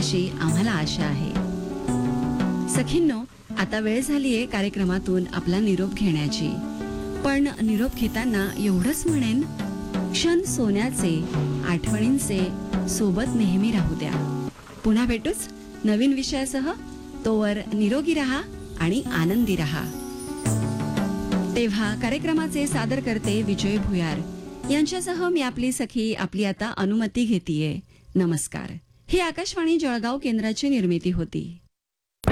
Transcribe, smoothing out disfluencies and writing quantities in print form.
अशी आम्हाला आशा आहे. सखींनो, आता वेळ झालीये कार्यक्रमातून आपला निरोप घेण्याची. पण निरोप घेताना एवढंच म्हणेन, क्षण सोन्याचे, आठवणींचे सोबत नेहमी राहू द्या. पुन्हा भेटूच नवीन विषयासह. तोवर निरोगी रहा आणि आनंदी रहा. तेव्हा कार्यक्रमाचे सादर करते विजय भुयार यांच्यासह मी आपली सखी आपली आता अनुमती घेतीये. नमस्कार. ही आकाशवाणी जळगाव केंद्राची निर्मिती होती.